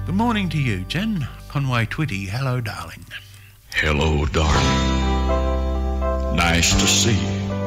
Good morning to you, Jen. Conway Twitty, hello, darling. Hello, darling. Nice to see you.